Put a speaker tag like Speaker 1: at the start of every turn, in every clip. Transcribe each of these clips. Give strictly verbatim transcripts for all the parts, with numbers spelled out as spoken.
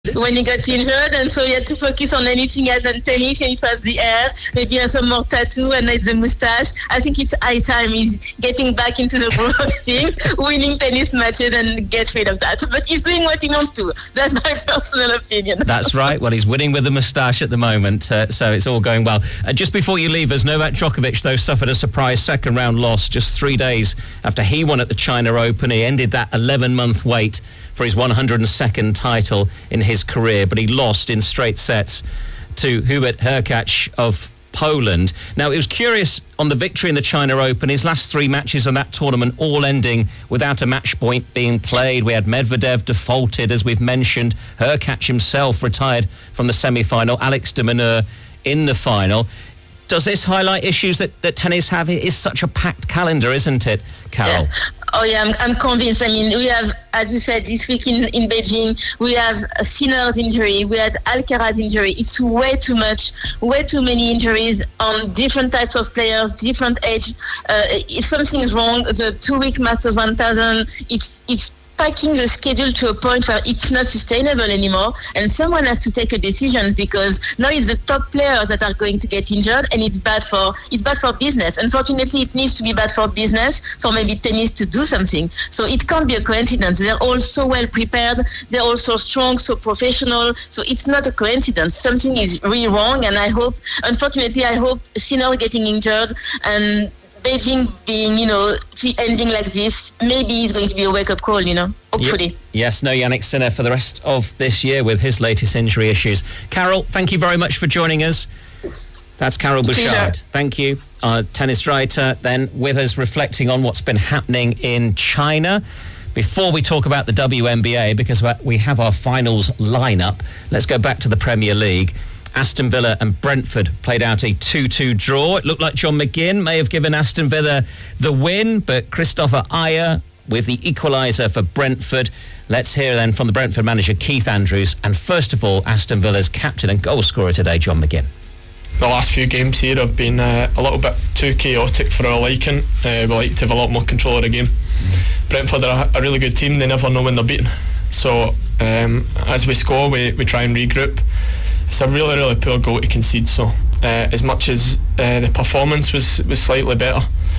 Speaker 1: when he got injured, and so he had to focus on anything else than tennis, and it was the hair, maybe some more tattoo, and it's the mustache. I think it's high time he's getting back into the groove of things, winning tennis matches, and get rid of that. But he's doing what he wants to. That's my personal opinion.
Speaker 2: That's right. Well, he's winning with the moustache at the moment, uh, so it's all going well. Uh, just before you leave us, Novak Djokovic, though, suffered a surprise second-round loss just three days after he won at the China Open. He ended that eleven-month wait for his one hundred second title in his career, but he lost in straight sets to Hubert Hurkacz of Poland. Now, it was curious on the victory in the China Open, his last three matches in that tournament all ending without a match point being played. We had Medvedev defaulted, as we've mentioned. Hurkacz himself retired from the semi-final. Alex de Minaur in the final. Does this highlight issues that, that tennis have? It is such a packed calendar, isn't it, Carol?
Speaker 1: Yeah. Oh, yeah, I'm, I'm convinced. I mean, we have, as you said, this week in, in Beijing, we have a Sinner's injury, we had Alcaraz injury. It's way too much, way too many injuries on different types of players, different age. Uh, if something's wrong, the two-week Masters one thousand, it's it's packing the schedule to a point where it's not sustainable anymore, and someone has to take a decision, because now it's the top players that are going to get injured, and it's bad for it's bad for business. Unfortunately, it needs to be bad for business, for maybe tennis to do something. So it can't be a coincidence. They're all so well prepared, they're all so strong, so professional, so it's not a coincidence. Something is really wrong, and I hope, unfortunately, I hope Sinner getting injured and Beijing being, you know, ending like this, maybe it's going to be a wake-up call, you know, hopefully.
Speaker 2: Yep. Yes, no Yannick Sinner for the rest of this year with his latest injury issues. Carol, thank you very much for joining us. That's Carol Bouchard. Pleasure. Thank you. Our tennis writer then with us, reflecting on what's been happening in China. Before we talk about the W N B A, because we have our finals lineup, let's go back to the Premier League. Aston Villa and Brentford played out a two two draw. It looked like John McGinn may have given Aston Villa the win, but Christopher Ayer with the equaliser for Brentford. Let's hear then from the Brentford manager, Keith Andrews, and first of all, Aston Villa's captain and goal scorer today, John McGinn.
Speaker 3: The last few games here have been uh, a little bit too chaotic for our liking. Uh, we like to have a lot more control of the game. Brentford are a really good team. They never know when they're beaten. So um, as we score, we, we try and regroup. It's a really, really poor goal to concede. So uh, as much as uh, the performance was, was slightly better,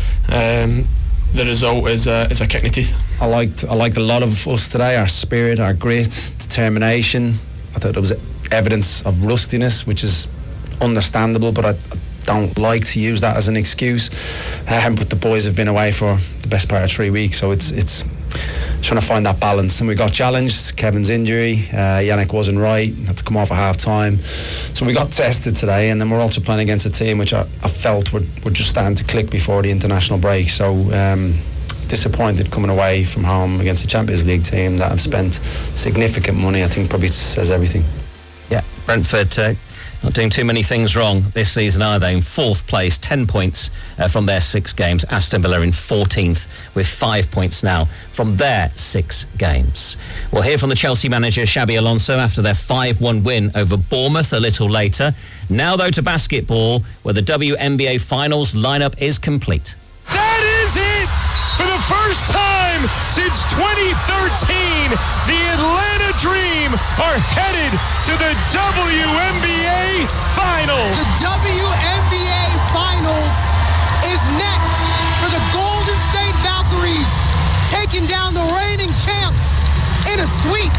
Speaker 3: um, the result is a, is a kick in the teeth.
Speaker 4: I liked I liked a lot of us today. Our spirit, our grit, determination. I thought there was evidence of rustiness, which is understandable, but I, I don't like to use that as an excuse. Um, but the boys have been away for the best part of three weeks, so it's it's trying to find that balance. And we got challenged. Kevin's injury, uh, Yannick wasn't right, had to come off at half time, so we got tested today. And then we're also playing against a team which I, I felt were, were just starting to click before the international break. So um, disappointed coming away from home against a Champions League team that have spent significant money. I think probably says everything.
Speaker 2: Yeah, Brentford uh, not doing too many things wrong this season, are they? In fourth place, ten points uh, from their six games. Aston Villa in fourteenth with five points now from their six games. We'll hear from the Chelsea manager, Xabi Alonso, after their five one win over Bournemouth a little later. Now, though, to basketball, where the W N B A Finals lineup is complete.
Speaker 5: That is it! For the first time since twenty thirteen, the Atlanta Dream are headed to the W N B A Finals.
Speaker 6: The W N B A Finals is next for the Golden State Valkyries, taking down the reigning champs in a sweep.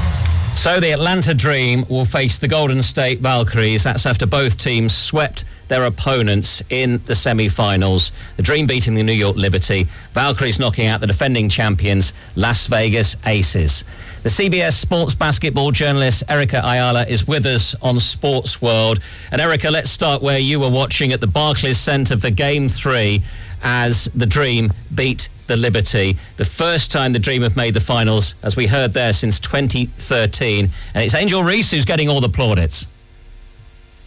Speaker 2: So the Atlanta Dream will face the Golden State Valkyries. That's after both teams swept their opponents in the semi-finals. The Dream beating the New York Liberty. Valkyries knocking out the defending champions, Las Vegas Aces. The C B S Sports basketball journalist Erica Ayala is with us on Sports World. And Erica, let's start where you were watching at the Barclays Centre for Game three as the Dream beat the Liberty. The first time the Dream have made the finals, as we heard there, since twenty thirteen. And it's Angel Reese who's getting all the plaudits.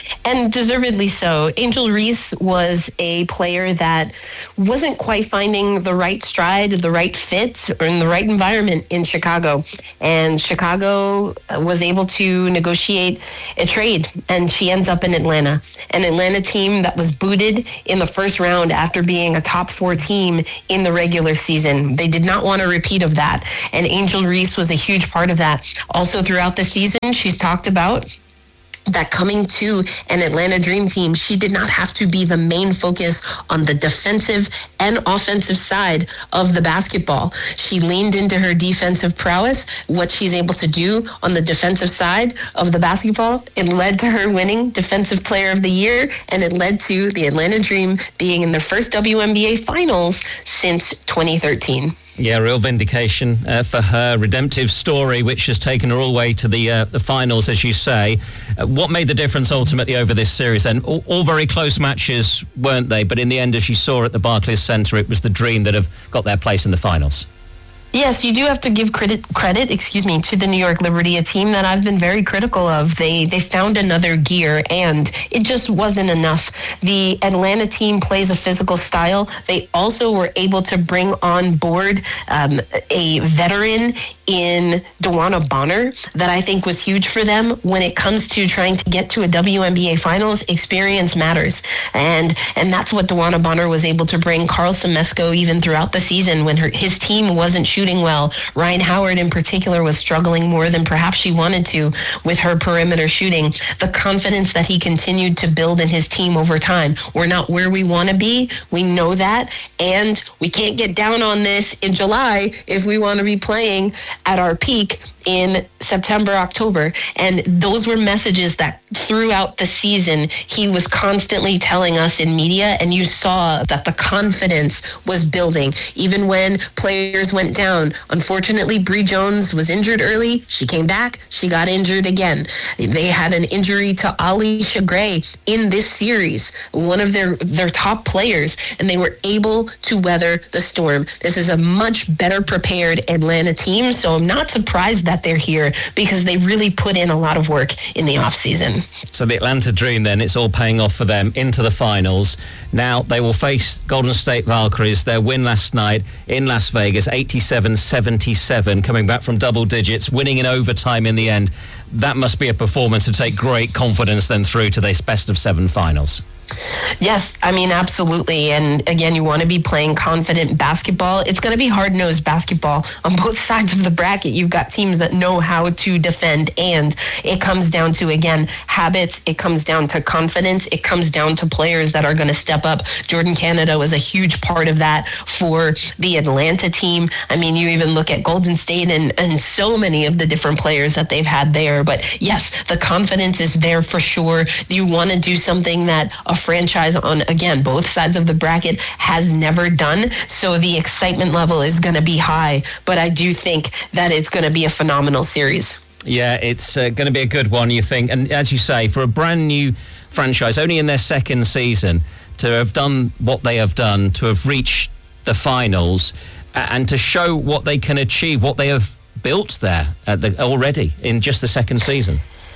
Speaker 7: And deservedly so. Angel Reese was a player that wasn't quite finding the right stride, the right fit, or in the right environment in Chicago. And Chicago was able to negotiate a trade, and she ends up in Atlanta. An Atlanta team that was booted in the first round after being a top four team in the regular season. They did not want a repeat of that. And Angel Reese was a huge part of that. Also throughout the season, she's talked about that coming to an Atlanta Dream Team, she did not have to be the main focus on the defensive and offensive side of the basketball. She leaned into her defensive prowess, what she's able to do on the defensive side of the basketball. It led to her winning Defensive Player of the Year, and it led to the Atlanta Dream being in their first W N B A Finals since twenty thirteen.
Speaker 2: Yeah, real vindication uh, for her redemptive story, which has taken her all the way to the uh, the finals, as you say. Uh, what made the difference ultimately over this series? And all, all very close matches, weren't they? But in the end, as you saw at the Barclays Centre, it was the Dream that have got their place in the finals.
Speaker 7: Yes, you do have to give credit, credit, excuse me, to the New York Liberty, a team that I've been very critical of. They they found another gear, and it just wasn't enough. The Atlanta team plays a physical style. They also were able to bring on board um, a veteran in DeWanna Bonner that I think was huge for them when it comes to trying to get to a W N B A Finals. Experience matters, and and that's what DeWanna Bonner was able to bring. Carl Semesco, even throughout the season, when her, his team wasn't shooting well, Ryan Howard in particular was struggling more than perhaps she wanted to with her perimeter shooting. The confidence that he continued to build in his team over time. We're not where we want to be. We know that, and we can't get down on this in July if we want to be playing at our peak in September, October. And those were messages that throughout the season, he was constantly telling us in media, and you saw that the confidence was building, even when players went down. Unfortunately, Bree Jones was injured early. She came back. She got injured again. They had an injury to Alisha Gray in this series, one of their, their top players, and they were able to weather the storm. This is a much better prepared Atlanta team, so I'm not surprised that they're here because they really put in a lot of work in the offseason.
Speaker 2: So the Atlanta Dream then, it's all paying off for them into the finals. Now they will face Golden State Valkyries. Their win last night in Las Vegas, eighty-seven seventy-seven, coming back from double digits, winning in overtime in the end. That must be a performance to take great confidence then through to this best of seven finals.
Speaker 7: Yes, I mean, absolutely. And again, you want to be playing confident basketball. It's going to be hard-nosed basketball on both sides of the bracket. You've got teams that know how to defend, and it comes down to, again, habits. It comes down to confidence. It comes down to players that are going to step up. Jordan Canada was a huge part of that for the Atlanta team. I mean, you even look at Golden State and, and so many of the different players that they've had there. But yes, the confidence is there for sure. You want to do something that a franchise on, again, both sides of the bracket has never done. So the excitement level is going to be high, but I do think that it's going to be a phenomenal series.
Speaker 2: Yeah, it's uh, going to be a good one, you think. And as you say, for a brand new franchise, only in their second season, to have done what they have done, to have reached the finals, and to show what they can achieve, what they have built there at the, already in just the second season.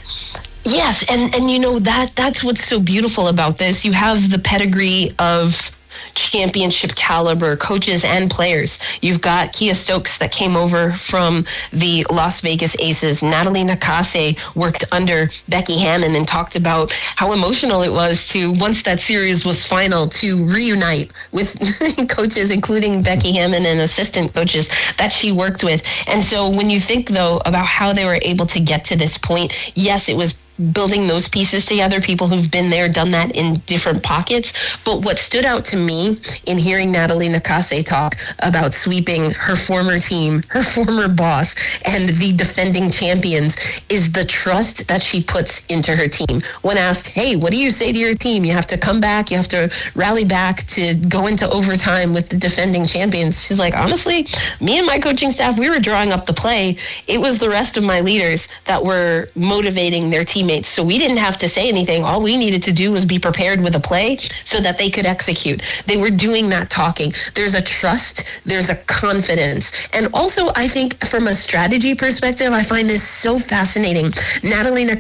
Speaker 7: Yes, and, and you know, that that's what's so beautiful about this. You have the pedigree of championship caliber coaches and players. You've got Kia Stokes that came over from the Las Vegas Aces. Natalie Nakase worked under Becky Hammon and talked about how emotional it was to, once that series was final, to reunite with coaches, including Becky Hammon and assistant coaches that she worked with. And so when you think, though, about how they were able to get to this point, yes, it was building those pieces together, people who've been there, done that in different pockets. But what stood out to me in hearing Natalie Nakase talk about sweeping her former team, her former boss, and the defending champions is the trust that she puts into her team. When asked, hey, what do you say to your team? You have to come back, you have to rally back to go into overtime with the defending champions. She's like, honestly, me and my coaching staff, we were drawing up the play. It was the rest of my leaders that were motivating their team. So we didn't have to say anything. All we needed to do was be prepared with a play so that they could execute. They were doing that talking. There's a trust. There's a confidence. And also, I think from a strategy perspective, I find this so fascinating. Natalie Nakase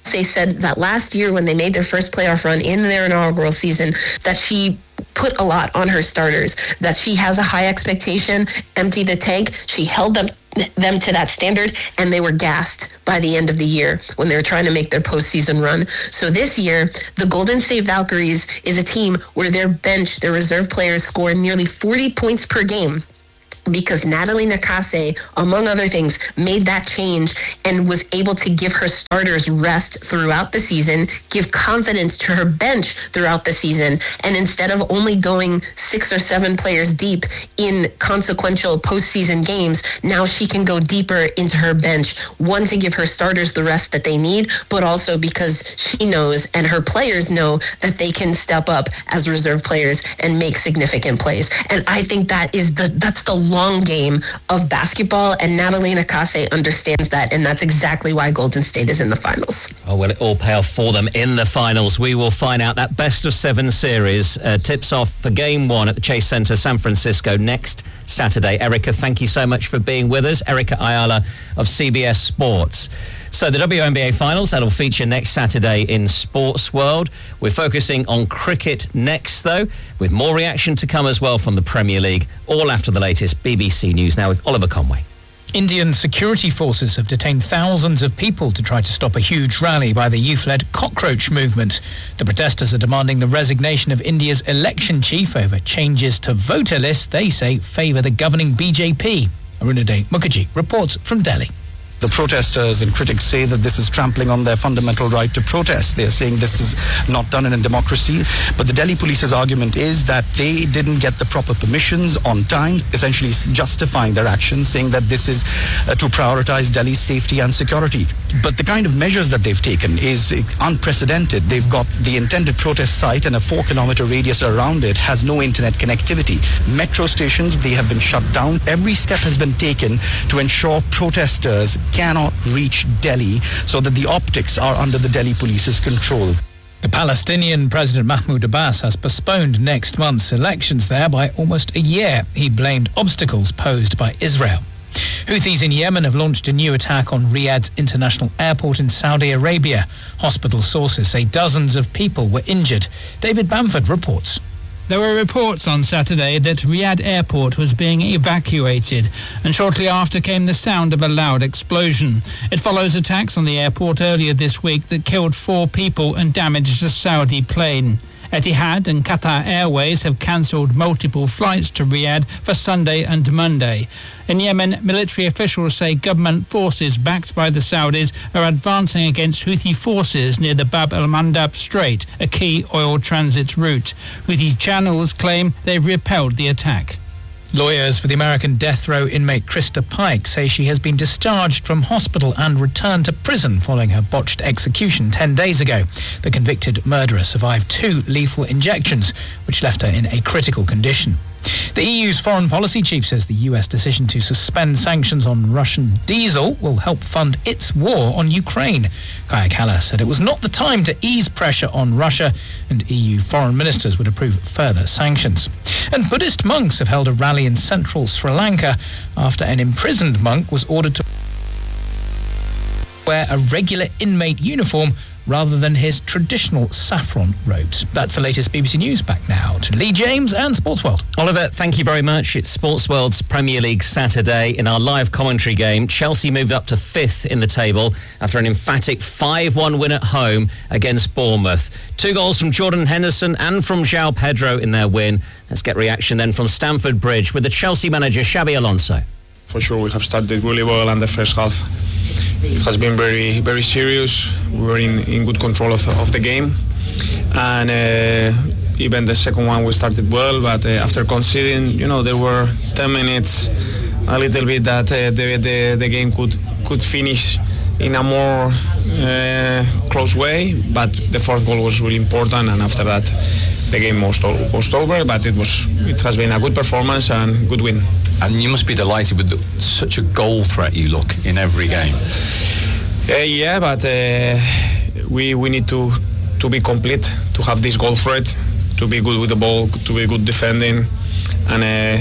Speaker 7: Nakase said that last year when they made their first playoff run in their inaugural season, that she put a lot on her starters, that she has a high expectation, empty the tank. She held them them to that standard, and they were gassed by the end of the year when they were trying to make their postseason run. So this year, the Golden State Valkyries is a team where their bench, their reserve players, score nearly forty points per game, because Natalie Nakase, among other things, made that change and was able to give her starters rest throughout the season, give confidence to her bench throughout the season, and instead of only going six or seven players deep in consequential postseason games, now she can go deeper into her bench, one, to give her starters the rest that they need, but also because she knows and her players know that they can step up as reserve players and make significant plays. And I think that is the that's the long game of basketball, and Natalie Nakase understands that, and that's exactly why Golden State is in the finals.
Speaker 2: Oh, well, it all pay off for them in the finals. We will find out. That best of seven series uh, tips off for game one at the Chase Center, San Francisco, next Saturday. Erica, thank you so much for being with us. Erica Ayala of C B S Sports. So the W N B A Finals, that'll feature next Saturday in Sports World. We're focusing on cricket next, though, with more reaction to come as well from the Premier League, all after the latest B B C News now with Oliver Conway.
Speaker 8: Indian security forces have detained thousands of people to try to stop a huge rally by the youth-led Cockroach movement. The protesters are demanding the resignation of India's election chief over changes to voter lists they say favour the governing B J P. Arunadhay Mukherjee reports from Delhi.
Speaker 9: The protesters and critics say that this is trampling on their fundamental right to protest. They are saying this is not done in a democracy. But the Delhi police's argument is that they didn't get the proper permissions on time, essentially justifying their actions, saying that this is uh, to prioritize Delhi's safety and security. But the kind of measures that they've taken is unprecedented. They've got the intended protest site and a four kilometer radius around it has no internet connectivity. Metro stations, they have been shut down. Every step has been taken to ensure protesters cannot reach Delhi so that the optics are under the Delhi police's control.
Speaker 8: The Palestinian President Mahmoud Abbas has postponed next month's elections there by almost a year. He blamed obstacles posed by Israel. Houthis in Yemen have launched a new attack on Riyadh's international airport in Saudi Arabia. Hospital sources say dozens of people were injured. David Bamford reports.
Speaker 10: There were reports on Saturday that Riyadh Airport was being evacuated, and shortly after came the sound of a loud explosion. It follows attacks on the airport earlier this week that killed four people and damaged a Saudi plane. Etihad and Qatar Airways have cancelled multiple flights to Riyadh for Sunday and Monday. In Yemen, military officials say government forces backed by the Saudis are advancing against Houthi forces near the Bab el-Mandab Strait, a key oil transit route. Houthi channels claim they've repelled the attack.
Speaker 8: Lawyers for the American death row inmate Krista Pike say she has been discharged from hospital and returned to prison following her botched execution ten days ago. The convicted murderer survived two lethal injections, which left her in a critical condition. The E U's foreign policy chief says the U S decision to suspend sanctions on Russian diesel will help fund its war on Ukraine. Kaja Kallas said it was not the time to ease pressure on Russia, and E U foreign ministers would approve further sanctions. And Buddhist monks have held a rally in central Sri Lanka after an imprisoned monk was ordered to wear a regular inmate uniform rather than his traditional saffron robes. That's the latest B B C News. Back now to Lee James and Sports World.
Speaker 2: Oliver, thank you very much. It's Sports World's Premier League Saturday. In our live commentary game, Chelsea moved up to fifth in the table after an emphatic five one win at home against Bournemouth. Two goals from Jordan Henderson and from João Pedro in their win. Let's get reaction then from Stamford Bridge with the Chelsea manager, Xabi Alonso.
Speaker 11: For sure, we have started really well in the first half. It has been very, very serious. We were in, in good control of the, of the game, and uh, even the second one we started well. But uh, after conceding, you know, there were ten minutes, a little bit that uh, the, the the game could could finish in a more uh, close way. But the fourth goal was really important, and after that, the game was, was over. But it was it has been a good performance and good win.
Speaker 12: And you must be delighted with the, such a goal threat you look in every game.
Speaker 11: Uh, yeah, but uh, we we need to to be complete, to have this goal threat, to be good with the ball, to be good defending, and uh,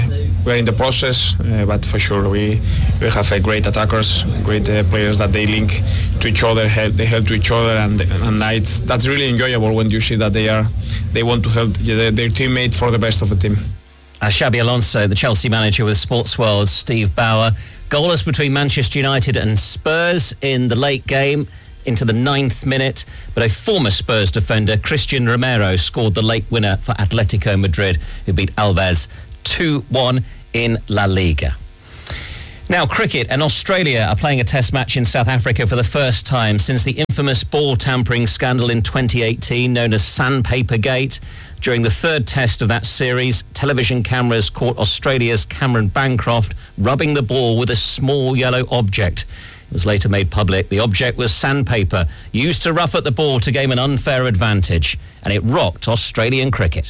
Speaker 11: we're in the process, uh, but for sure we we have uh, great attackers, great uh, players that they link to each other, help, they help to each other, and and it's, that's really enjoyable when you see that they are they want to help their, their teammate for the best of the team.
Speaker 2: Uh, Xabi Alonso, the Chelsea manager with Sports World's Steve Bauer. Goalless between Manchester United and Spurs in the late game into the ninth minute, but a former Spurs defender, Christian Romero, scored the late winner for Atletico Madrid, who beat Alves two one in La Liga. Now, cricket, and Australia are playing a test match in South Africa for the first time since the infamous ball tampering scandal in twenty eighteen, known as Sandpaper Gate. During the third test of that series, television cameras caught Australia's Cameron Bancroft rubbing the ball with a small yellow object. It was later made public the object was sandpaper, used to rough at the ball to gain an unfair advantage, and it rocked Australian cricket.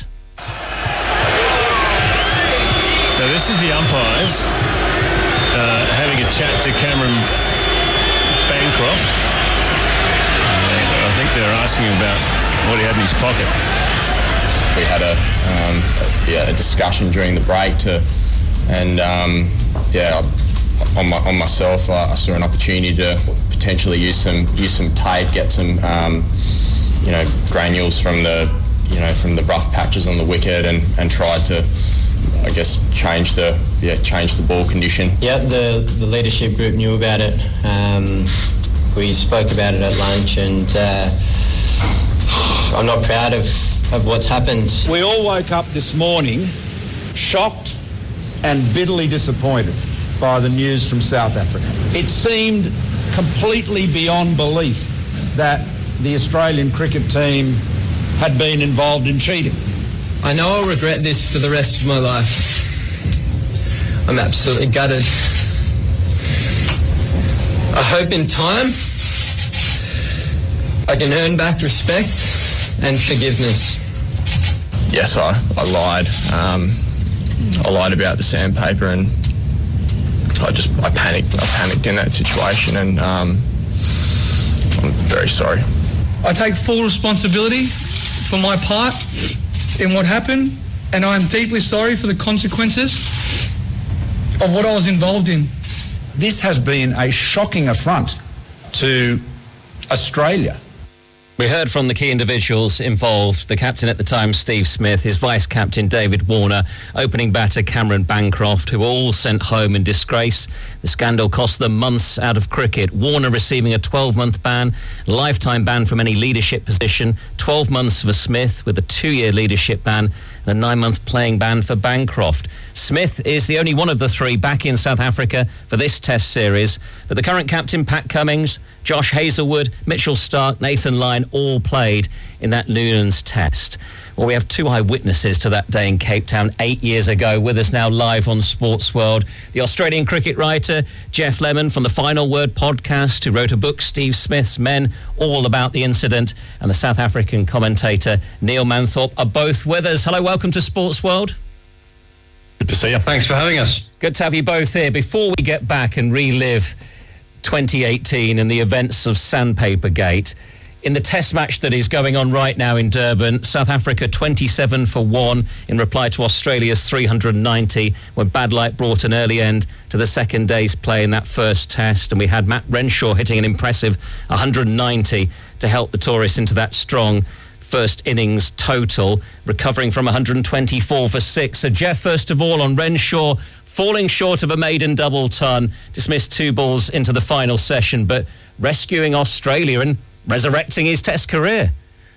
Speaker 5: So this is the umpires uh, having a chat to Cameron Bancroft. Uh, I think they're asking about what he had in his pocket.
Speaker 13: We had a, um, a, yeah, a discussion during the break to, and um, yeah, on my on myself, I, I saw an opportunity to potentially use some use some tape, get some um, you know granules from the you know from the rough patches on the wicket, and, and tried to, I guess, change the yeah change the ball condition.
Speaker 14: Yeah, the the leadership group knew about it. Um, we spoke about it at lunch, and uh, I'm not proud of. of what's happened.
Speaker 15: We all woke up this morning shocked and bitterly disappointed by the news from South Africa. It seemed completely beyond belief that the Australian cricket team had been involved in cheating.
Speaker 14: I know I'll regret this for the rest of my life. I'm absolutely gutted. I hope in time I can earn back respect and forgiveness.
Speaker 13: Yes, I, I lied. Um, I lied about the sandpaper, and I just I panicked. I panicked in that situation, and um, I'm very sorry.
Speaker 16: I take full responsibility for my part in what happened, and I am deeply sorry for the consequences of what I was involved in.
Speaker 15: This has been a shocking affront to Australia.
Speaker 2: We heard from the key individuals involved, the captain at the time, Steve Smith, his vice-captain, David Warner, opening batter, Cameron Bancroft, who were all sent home in disgrace. The scandal cost them months out of cricket. Warner receiving a twelve-month ban, lifetime ban from any leadership position, twelve months for Smith with a two-year leadership ban, and a nine-month playing ban for Bancroft. Smith is the only one of the three back in South Africa for this test series, but the current captain, Pat Cummings, Josh Hazlewood, Mitchell Starc, Nathan Lyon all played in that Noonan's test. Well, we have two eyewitnesses to that day in Cape Town eight years ago. With us now live on Sports World, the Australian cricket writer Geoff Lemon from the Final Word podcast, who wrote a book, Steve Smith's Men, all about the incident, and the South African commentator Neil Manthorpe are both with us. Hello, welcome to Sports World.
Speaker 17: Good to see you. Thanks for having us.
Speaker 2: Good to have you both here. Before we get back and relive twenty eighteen and the events of Sandpaper Gate, in the test match that is going on right now in Durban, South Africa twenty-seven for one in reply to Australia's three hundred ninety, when bad light brought an early end to the second day's play in that first test, and we had Matt Renshaw hitting an impressive one hundred ninety to help the tourists into that strong first innings total, recovering from one hundred twenty-four for six. So Geoff, first of all, on Renshaw, falling short of a maiden double ton, dismissed two balls into the final session, but rescuing Australia and resurrecting his test career.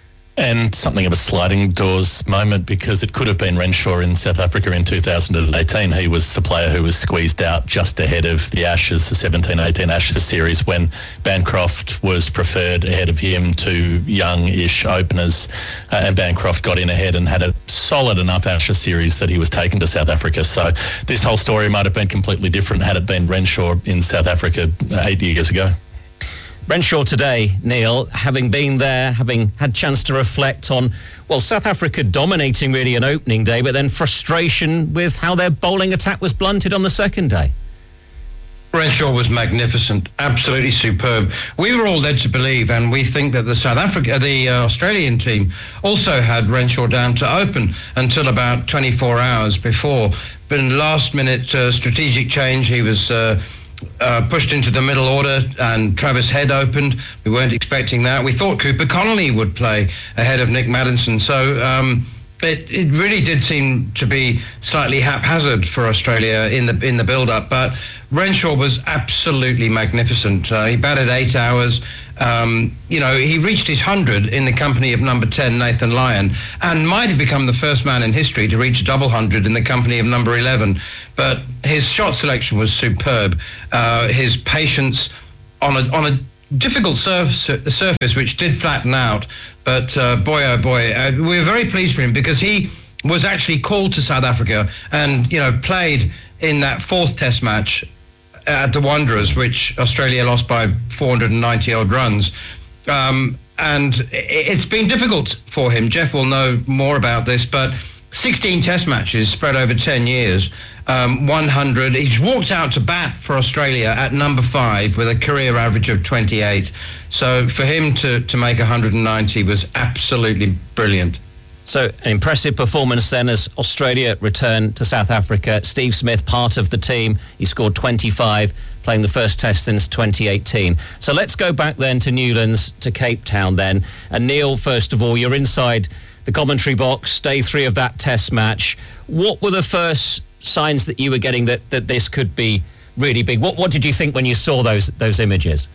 Speaker 17: And something of a sliding doors moment, because it could have been Renshaw in South Africa in two thousand eighteen. He was the player who was squeezed out just ahead of the Ashes, the seventeen eighteen Ashes series, when Bancroft was preferred ahead of him to young-ish openers. Uh, and Bancroft got in ahead and had a solid enough Ashes series that he was taken to South Africa. So this whole story might have been completely different had it been Renshaw in South Africa eight years ago.
Speaker 2: Renshaw today, Neil, having been there, having had chance to reflect on, well, South Africa dominating really an opening day, but then frustration with how their bowling attack was blunted on the second day.
Speaker 18: Renshaw was magnificent, absolutely superb. We were all led to believe, and we think that the South Africa, the uh, Australian team also had Renshaw down to open until about twenty-four hours before. been last-minute uh, strategic change. He was uh, uh, pushed into the middle order, and Travis Head opened. We weren't expecting that. We thought Cooper Connolly would play ahead of Nick Maddinson. So um, it, it really did seem to be slightly haphazard for Australia in the in the build-up. But Renshaw was absolutely magnificent. Uh, he batted eight hours. Um, you know, he reached his hundred in the company of number ten, Nathan Lyon, and might have become the first man in history to reach a double hundred in the company of number eleven. But his shot selection was superb. Uh, his patience on a on a difficult surf, surface, which did flatten out. But uh, boy, oh boy, uh, we were very pleased for him, because he was actually called to South Africa and, you know, played in that fourth Test match at the Wanderers, which Australia lost by four hundred ninety odd runs. Um, and it's been difficult for him. Jeff will know more about this, but sixteen Test matches spread over ten years, um, one hundred. He's walked out to bat for Australia at number five with a career average of twenty-eight. So for him to, to make one hundred ninety was absolutely brilliant.
Speaker 2: So, an impressive performance then as Australia returned to South Africa. Steve Smith, part of the team. He scored twenty-five, playing the first Test since twenty eighteen. So let's go back then to Newlands, to Cape Town then. And Neil, first of all, you're inside the commentary box, day three of that Test match. What were the first signs that you were getting that, that this could be really big? What, what did you think when you saw those those images?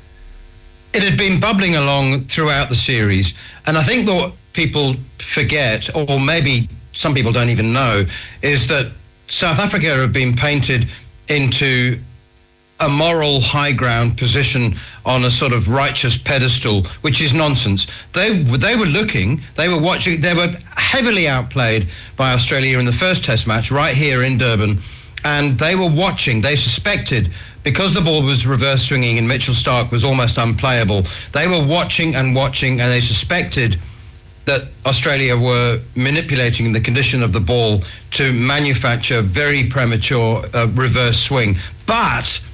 Speaker 18: It had been bubbling along throughout the series, and I think that people forget, or maybe some people don't even know, is that South Africa have been painted into a moral high ground position on a sort of righteous pedestal, which is nonsense. They they were looking, they were watching, they were heavily outplayed by Australia in the first Test match right here in Durban, and they were watching, they suspected, because the ball was reverse swinging and Mitchell Starc was almost unplayable, they were watching and watching, and they suspected that Australia were manipulating the condition of the ball to manufacture very premature uh, reverse swing. But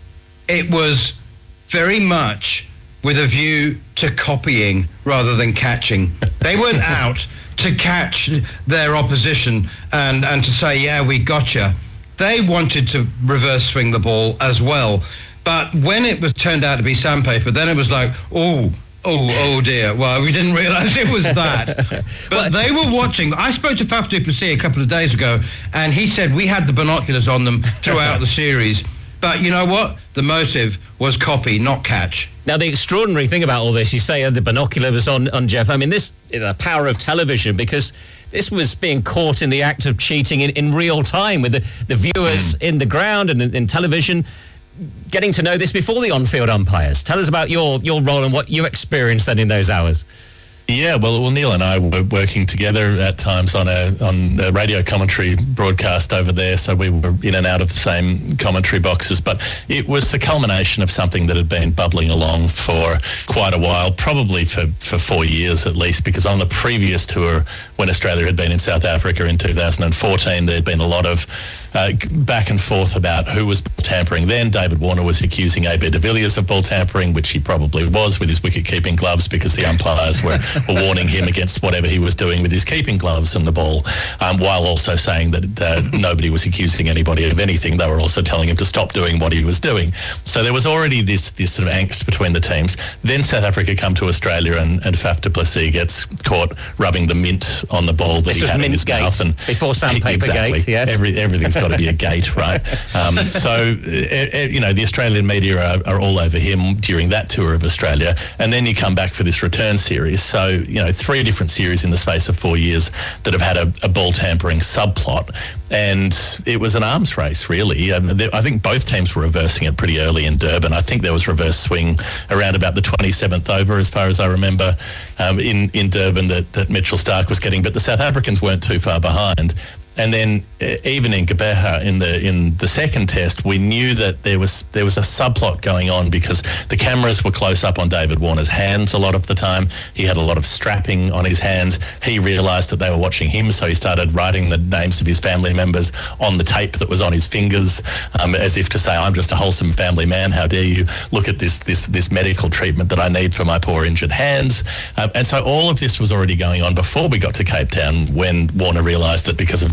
Speaker 18: it was very much with a view to copying rather than catching. They weren't out to catch their opposition and, and to say, yeah, we gotcha. They wanted to reverse swing the ball as well. But when it was turned out to be sandpaper, then it was like, oh, Oh, oh dear. Well, we didn't realise it was that. But they were watching. I spoke to Faf du Plessis a couple of days ago, and he said we had the binoculars on them throughout the series. But you know what? The motive was copy, not catch.
Speaker 2: Now, the extraordinary thing about all this, you say uh, the binoculars on, on Jeff. I mean, this the power of television, because this was being caught in the act of cheating in, in real time with the, the viewers in the ground and in, in television, getting to know this before the on-field umpires. Tell us about your, your role and what you experienced then in those hours.
Speaker 17: Yeah, well, well, Neil and I were working together at times on a on a radio commentary broadcast over there, so we were in and out of the same commentary boxes. But it was the culmination of something that had been bubbling along for quite a while, probably for, for four years at least, because on the previous tour, when Australia had been in South Africa in two thousand fourteen, there had been a lot of uh, back and forth about who was ball tampering then. David Warner was accusing A B de Villiers of ball tampering, which he probably was with his wicket-keeping gloves, because the umpires were were warning him against whatever he was doing with his keeping gloves and the ball, um, while also saying that uh, nobody was accusing anybody of anything. They were also telling him to stop doing what he was doing. So there was already this this sort of angst between the teams. Then South Africa come to Australia, and, and Faf du Plessis gets caught rubbing the mint on the ball that
Speaker 2: this
Speaker 17: he had in his
Speaker 2: gate
Speaker 17: mouth. And
Speaker 2: before sandpaper
Speaker 17: exactly,
Speaker 2: gate, yes.
Speaker 17: Every, everything's got to be a gate, right? Um, so, uh, you know, the Australian media are, are all over him during that tour of Australia. And then you come back for this return series. So, you know, three different series in the space of four years that have had a, a ball tampering subplot. And it was an arms race, really. Um, there, I think both teams were reversing it pretty early in Durban. I think there was reverse swing around about the twenty-seventh over, as far as I remember, um, in, in Durban that, that Mitchell Starc was getting. But the South Africans weren't too far behind. And then uh, even in Gqeberha in the in the second test, we knew that there was there was a subplot going on, because the cameras were close up on David Warner's hands a lot of the time. He had a lot of strapping on his hands. He realised that they were watching him, so he started writing the names of his family members on the tape that was on his fingers, um, as if to say, "I'm just a wholesome family man. How dare you look at this this this medical treatment that I need for my poor injured hands?" Um, and so all of this was already going on before we got to Cape Town, when Warner realised that because of the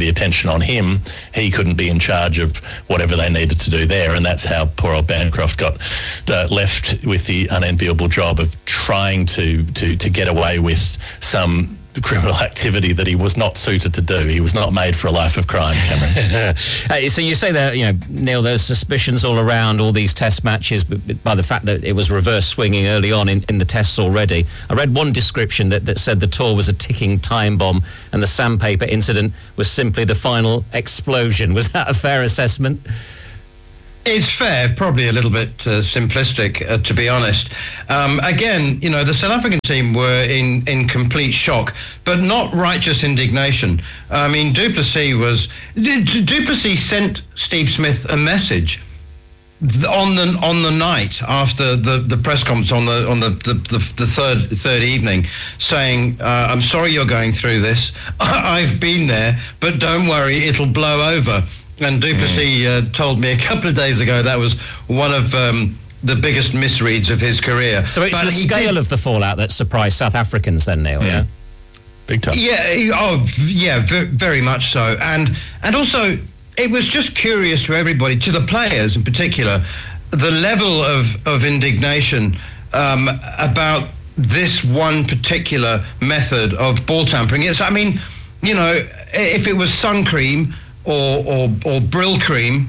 Speaker 17: attention on him, he couldn't be in charge of whatever they needed to do there, and that's how poor old Bancroft got uh, left with the unenviable job of trying to, to, to get away with some criminal activity that he was not suited to do. He was not made for a life of crime, Cameron.
Speaker 2: Hey, so you say that, you know, Neil, there's suspicions all around all these test matches by the fact that it was reverse swinging early on in, in the tests already. I read one description that, that said the tour was a ticking time bomb and the sandpaper incident was simply the final explosion. Was that a fair assessment?
Speaker 18: It's fair, probably a little bit uh, simplistic, uh, to be honest. Um, again, you know, the South African team were in, in complete shock, but not righteous indignation. I mean, du Plessis was... Du, du Plessis sent Steve Smith a message on the on the night after the, the press conference on the on the, the, the, the third third evening, saying, uh, I'm sorry you're going through this. I've been there, but don't worry, it'll blow over. And du Plessis uh, told me a couple of days ago that was one of um, the biggest misreads of his career.
Speaker 2: So it's
Speaker 18: but
Speaker 2: the scale did... of the fallout that surprised South Africans then, Neil, yeah? yeah?
Speaker 17: Big time.
Speaker 18: Yeah, oh, yeah, very much so. And and also, it was just curious to everybody, to the players in particular, the level of, of indignation um, about this one particular method of ball tampering. It's, I mean, you know, if it was sun cream... Or, or or Brill cream,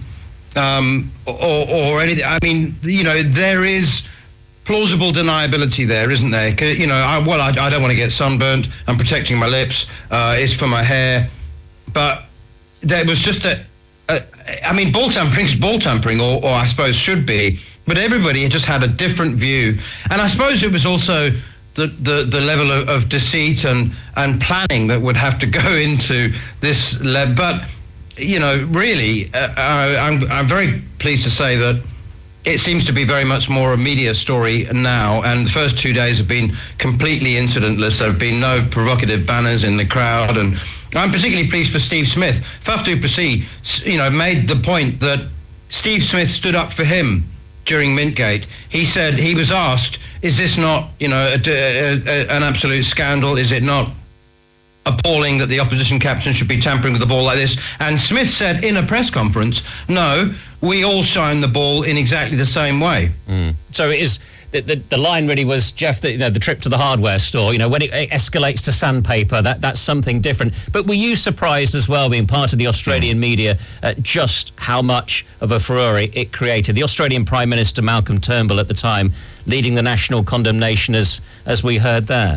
Speaker 18: um, or or anything. I mean, you know, there is plausible deniability there, isn't there? You know, I, well, I, I don't want to get sunburnt. I'm protecting my lips. Uh, it's for my hair, but there was just a. a I mean, ball tampering is ball tampering, or, or I suppose should be. But everybody just had a different view, and I suppose it was also the the, the level of, of deceit and and planning that would have to go into this. Le- but you know, really, uh, I, I'm, I'm very pleased to say that it seems to be very much more a media story now, and the first two days have been completely incidentless. There have been no provocative banners in the crowd, and I'm particularly pleased for Steve Smith. Faf du Plessis, you know, made the point that Steve Smith stood up for him during Mintgate. He said, he was asked, is this not, you know, a, a, a, an absolute scandal? Is it not appalling that the opposition captain should be tampering with the ball like this? And Smith said in a press conference, no, we all shine the ball in exactly the same way.
Speaker 2: Mm. So it is, the, the, the line really was, Jeff, the, you know, the trip to the hardware store, you know, when it, it escalates to sandpaper, that, that's something different. But were you surprised as well, being part of the Australian mm. media, at just how much of a furore it created? The Australian Prime Minister, Malcolm Turnbull, at the time, leading the national condemnation, as, as we heard there.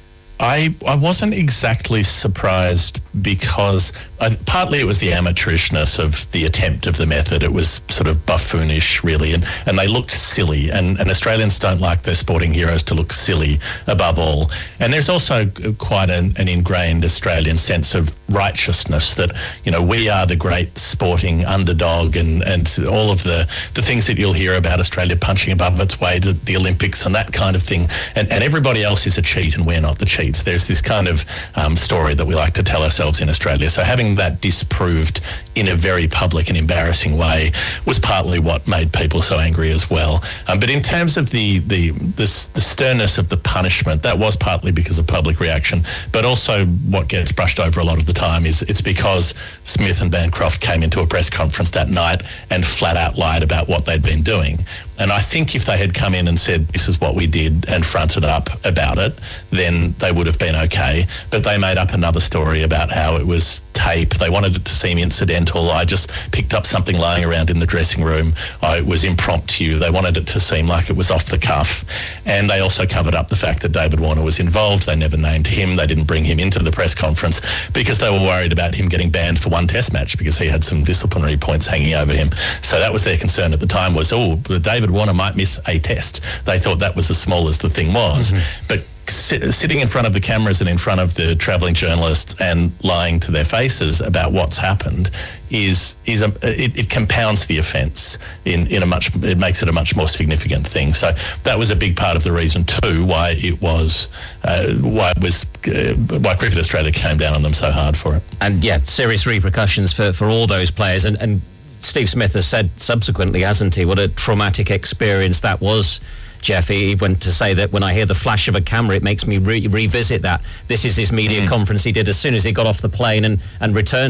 Speaker 17: I, I wasn't exactly surprised because I, partly it was the amateurishness of the attempt of the method. It was sort of buffoonish, really, and, and they looked silly. And, and Australians don't like their sporting heroes to look silly, above all. And there's also quite an, an ingrained Australian sense of righteousness that, you know, we are the great sporting underdog, and, and all of the, the things that you'll hear about Australia punching above its weight at the Olympics and that kind of thing. And, and everybody else is a cheat and we're not the cheat. There's this kind of um, story that we like to tell ourselves in Australia. So having that disproved in a very public and embarrassing way was partly what made people so angry as well. Um, but in terms of the, the, the, the sternness of the punishment, that was partly because of public reaction, but also what gets brushed over a lot of the time is it's because Smith and Bancroft came into a press conference that night and flat out lied about what they'd been doing. And I think if they had come in and said, this is what we did, and fronted up about it, then they would have been okay. But they made up another story about how it was tape. They wanted it to seem incidental. I just picked up something lying around in the dressing room. Oh, it was impromptu. They wanted it to seem like it was off the cuff. And they also covered up the fact that David Warner was involved. They never named him. They didn't bring him into the press conference because they were worried about him getting banned for one test match because he had some disciplinary points hanging over him. So that was their concern at the time, was, oh, David Warner might miss a test. They thought that was as small as the thing was. Mm-hmm. But sit, sitting in front of the cameras and in front of the travelling journalists and lying to their faces about what's happened is is a, it, it compounds the offence in, in a much, it makes it a much more significant thing. So that was a big part of the reason too why it was uh, why it was uh, why Cricket Australia came down on them so hard for it.
Speaker 2: And yeah, serious repercussions for, for all those players. And, and Steve Smith has said subsequently, hasn't he, what a traumatic experience that was, Jeff. He went to say that when I hear the flash of a camera, it makes me re- revisit that. This is his media mm. conference he did as soon as he got off the plane and, and returned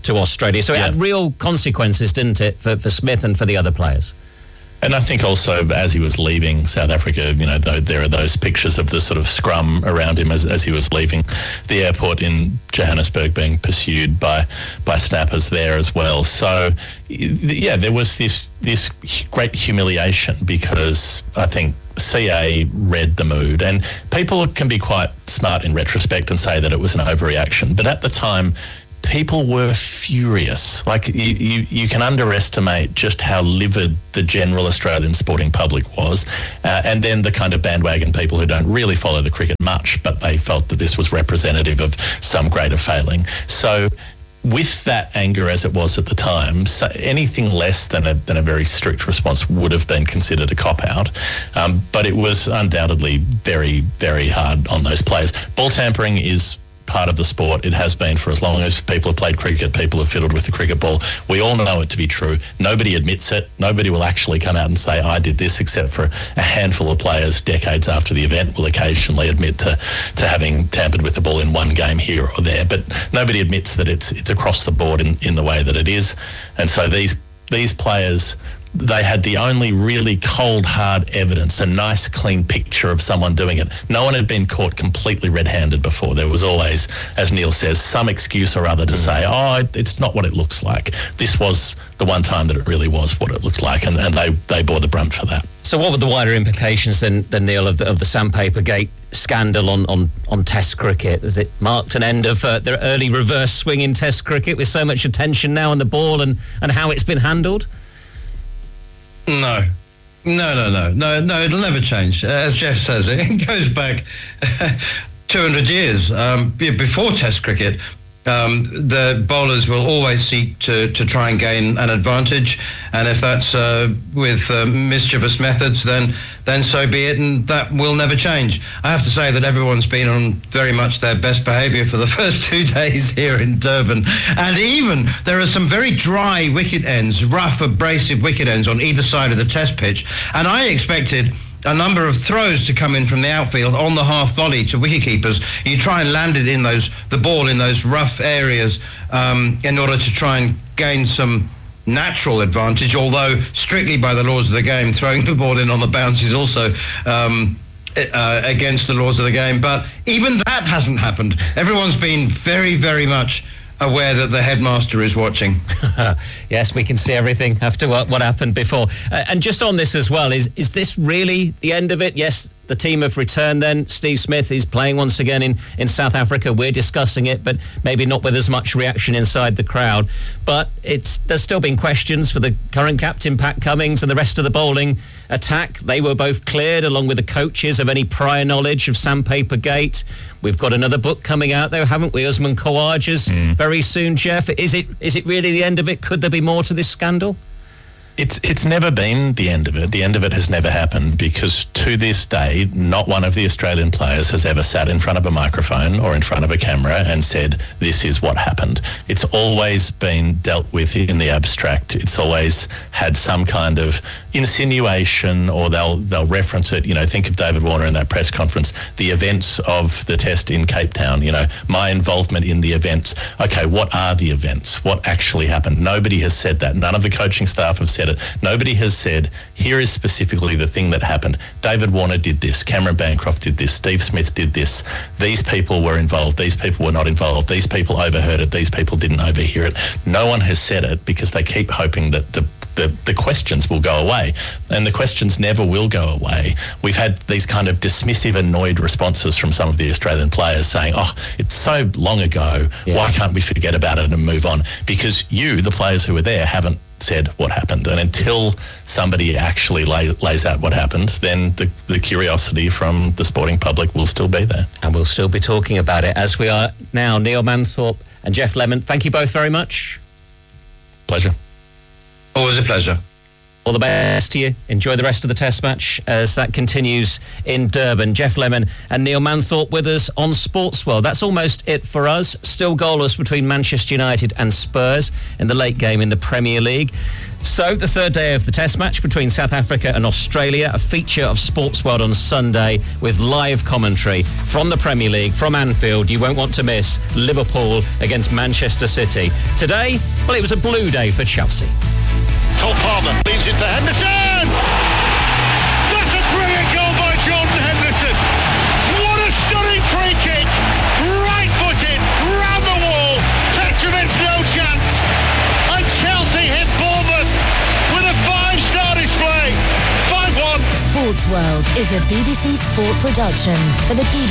Speaker 2: to Australia. So it
Speaker 17: Yeah.
Speaker 2: had real consequences, didn't it, for, for Smith and for the other players?
Speaker 17: And I think also as he was leaving South Africa, you know, though, there are those pictures of the sort of scrum around him as, as he was leaving the airport in Johannesburg, being pursued by by snappers there as well. So, yeah, there was this this great humiliation because I think C A read the mood, and people can be quite smart in retrospect and say that it was an overreaction. But at the time, people were furious. Like, you, you, you can underestimate just how livid the general Australian sporting public was. Uh, and then the kind of bandwagon people who don't really follow the cricket much, but they felt that this was representative of some greater failing. So with that anger as it was at the time, so anything less than a, than a very strict response would have been considered a cop-out. Um, but it was undoubtedly very, very hard on those players. Ball tampering is part of the sport. It has been for as long as people have played cricket, people have fiddled with the cricket ball. We all know it to be true. Nobody admits it. Nobody will actually come out and say, I did this, except for a handful of players decades after the event will occasionally admit to, to having tampered with the ball in one game here or there. But nobody admits that it's it's across the board in, in the way that it is. And so these these players, they had the only really cold, hard evidence, a nice, clean picture of someone doing it. No one had been caught completely red-handed before. There was always, as Neil says, some excuse or other to mm. say, oh, it's not what it looks like. This was the one time that it really was what it looked like, and, and they, they bore the brunt for that.
Speaker 2: So what were the wider implications then, then Neil, of the, of the Sandpaper Gate scandal on, on, on Test cricket? Has it marked an end of uh, their early reverse swing in Test cricket with so much attention now on the ball and, and how it's been handled?
Speaker 18: No, no, no, no, no, no. It'll never change. Uh, as Jeff says, it goes back two hundred years. Um, before Test cricket, um, the bowlers will always seek to, to try and gain an advantage, and if that's uh, with uh, mischievous methods, then then so be it, and that will never change. I have to say that everyone's been on very much their best behaviour for the first two days here in Durban, and even there are some very dry wicket ends, rough, abrasive wicket ends on either side of the Test pitch, and I expected a number of throws to come in from the outfield on the half volley to wicketkeepers. You try and land it in those, the ball in those rough areas um, in order to try and gain some natural advantage, although strictly by the laws of the game, throwing the ball in on the bounce is also um, uh, against the laws of the game. But even that hasn't happened. Everyone's been very, very much aware that the headmaster is watching.
Speaker 2: Yes, we can see everything after what, what happened before. Uh, and just on this as well, is is this really the end of it? Yes, the team have returned then. Steve Smith is playing once again in, in South Africa. We're discussing it, but maybe not with as much reaction inside the crowd. But it's there's still been questions for the current captain, Pat Cummins, and the rest of the bowling attack. They were both cleared, along with the coaches, of any prior knowledge of Sandpaper Gate. We've got another book coming out there, haven't we? Usman Khawaja's mm. very soon, Jeff. Is it is it really the end of it? Could there be more to this scandal?
Speaker 17: It's it's never been the end of it. The end of it has never happened, because to this day, not one of the Australian players has ever sat in front of a microphone or in front of a camera and said, this is what happened. It's always been dealt with in the abstract. It's always had some kind of insinuation, or they'll they'll reference it. You know, think of David Warner in that press conference, the events of the Test in Cape Town, you know, my involvement in the events. Okay, what are the events? What actually happened? Nobody has said that. None of the coaching staff have said it. Nobody has said, here is specifically the thing that happened. David Warner did this. Cameron Bancroft did this. Steve Smith did this. These people were involved. These people were not involved. These people overheard it. These people didn't overhear it. No one has said it, because they keep hoping that the The, the questions will go away, and the questions never will go away. We've had these kind of dismissive, annoyed responses from some of the Australian players saying, oh, it's so long ago, yeah. why can't we forget about it and move on? Because you, the players who were there, haven't said what happened. And until somebody actually lay, lays out what happened, then the, the curiosity from the sporting public will still be there.
Speaker 2: And we'll still be talking about it, as we are now. Neil Manthorp and Geoff Lemon, thank you both very much.
Speaker 17: Pleasure.
Speaker 18: Always a pleasure.
Speaker 2: All the best to you. Enjoy the rest of the Test match as that continues in Durban. Geoff Lemon and Neil Manthorp with us on Sports World. That's almost it for us. Still goalless between Manchester United and Spurs in the late game in the Premier League. So, the third day of the Test match between South Africa and Australia, a feature of Sports World on Sunday with live commentary from the Premier League, from Anfield. You won't want to miss Liverpool against Manchester City. Today, well, it was a blue day for Chelsea.
Speaker 19: Cole Palmer leaves it for Henderson! That's a brilliant goal by Jordan Henderson! What a stunning free kick! Right-footed, round the wall, Petrovic no chance! And Chelsea hit Bournemouth with a five-star display. five one.
Speaker 20: Sports World is a B B C Sport production for the B B C